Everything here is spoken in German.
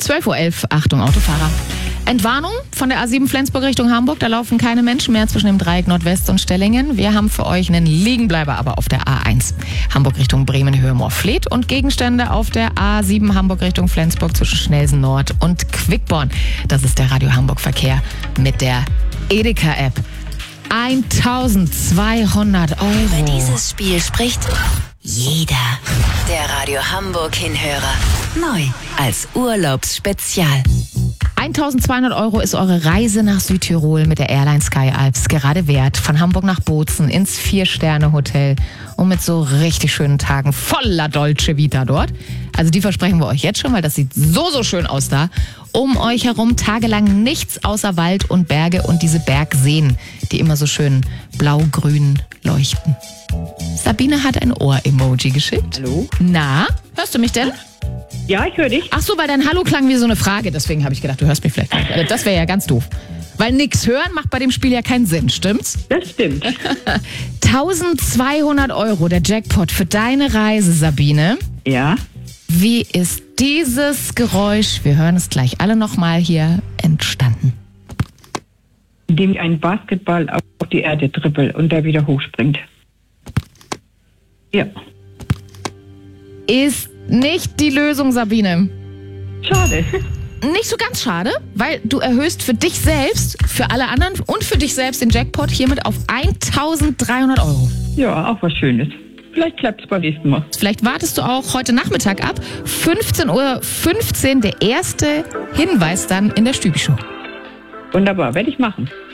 12:11 Uhr, Achtung Autofahrer. Entwarnung von der A7 Flensburg Richtung Hamburg. Da laufen keine Menschen mehr zwischen dem Dreieck Nordwest und Stellingen. Wir haben für euch einen Liegenbleiber aber auf der A1. Hamburg Richtung Bremen, Höhe Moorfleet und Gegenstände auf der A7 Hamburg Richtung Flensburg zwischen Schnelsen Nord und Quickborn. Das ist der Radio Hamburg Verkehr mit der Edeka-App. 1.200 €. Über dieses Spiel spricht jeder. Der Radio Hamburg Hinhörer. Neu als Urlaubsspezial. 1.200 € ist eure Reise nach Südtirol mit der Airline Sky Alps gerade wert. Von Hamburg nach Bozen ins 4-Sterne-Hotel und mit so richtig schönen Tagen voller Dolce Vita dort. Also die versprechen wir euch jetzt schon, weil das sieht so schön aus da. Um euch herum tagelang nichts außer Wald und Berge und diese Bergseen, die immer so schön blau-grün leuchten. Sabine hat ein Ohr-Emoji geschickt. Hallo? Na, hörst du mich denn? Ja, ich höre dich. Ach so, weil dein Hallo klang wie so eine Frage. Deswegen habe ich gedacht, du hörst mich vielleicht nicht. Also das wäre ja ganz doof. Weil nix hören macht bei dem Spiel ja keinen Sinn, stimmt's? Das stimmt. 1.200 € der Jackpot für deine Reise, Sabine. Ja. Wie ist dieses Geräusch, wir hören es gleich alle nochmal hier, entstanden? Indem ich einen Basketball auf die Erde trippel und der wieder hochspringt. Ja. Ist nicht die Lösung, Sabine. Schade. Nicht so ganz schade, weil du erhöhst für dich selbst, für alle anderen und für dich selbst den Jackpot hiermit auf 1.300 €. Ja, auch was Schönes. Vielleicht klappt es beim nächsten Mal. Vielleicht wartest du auch heute Nachmittag ab. 15:15 Uhr der erste Hinweis dann in der Stübi-Show. Wunderbar, werde ich machen.